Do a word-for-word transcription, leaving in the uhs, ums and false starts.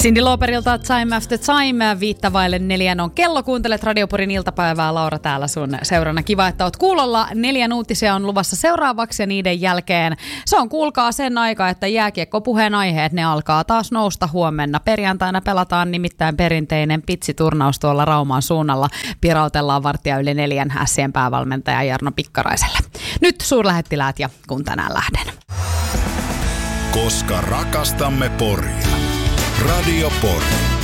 Cyndi Lauperilta Time After Time, viittavaille neljän on kello. Kuuntelet Radioporin iltapäivää, Laura täällä sun seurana. Kiva, että oot kuulolla. Neljän uutisia on luvassa seuraavaksi ja niiden jälkeen se on kuulkaa sen aika, että jääkiekkopuheen aiheet, ne alkaa taas nousta huomenna. Perjantaina pelataan nimittäin perinteinen pitsiturnaus tuolla Rauman suunnalla. Pirautellaan varttia yli neljän Ässien päävalmentaja Jarno Pikkaraiselle. Nyt suurlähettiläät ja kun tänään lähden. Koska rakastamme Poria. Radio Pori.